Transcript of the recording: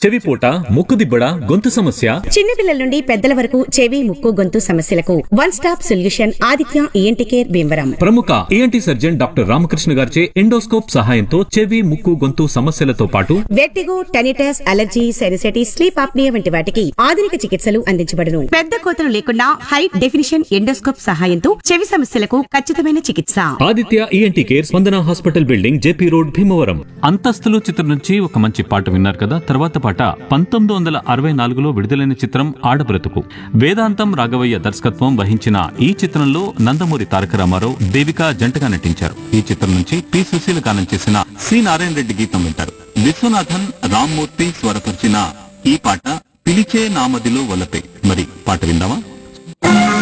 చెవిపోట, ముక్కుదిబ్బడ, గొంతు సమస్య, చిన్నపిల్లల నుండి పెద్దల వరకు చెవి, ముక్కు, గొంతు సమస్యలకు one stop solution Aditya ENT care Bhimavaram. ప్రముఖ ఈఎన్టీ సర్జన్ డాక్టర్ రామకృష్ణ గారిచే ఎండోస్కోప్ సహాయంతో చెవి, ముక్కు, గొంతు సమస్యలతో పాటు vertigo, tinnitus, allergy, sinusitis, sleep apnoea వంటి వాటికి ఆధునిక చికిత్సలు అందించబడును. పెద్ద కోతలు లేకుండా హై డెఫినిషన్ ఎండోస్కోప్ సహాయంతో చెవి సమస్యలకు ఖచ్చితమైన చికిత్స. ఆదిత్య ఈఎన్టీ కేర్, స్పందన hospital building, JP road, Bhimavaram. అంతస్తులు చిత్రం నుంచి ఒక మంచి పాట విన్నారు కదా. తర్వాత పాట 1964లో విడుదలైన చిత్రం ఆడబ్రతుకు. వేదాంతం రాఘవయ్య దర్శకత్వం వహించిన ఈ చిత్రంలో నందమూరి తారక రామారావు, దేవిక జంటగా నటించారు. ఈ చిత్రం నుంచి పి సుశీల గానం చేసిన సి నారాయణ రెడ్డి గీతం వింటారు. విశ్వనాథన్, రామ్మూర్తి స్వరపరిచిన ఈ పాట పిలిచే నామదిలో వలపే. మరి పాట విందామా?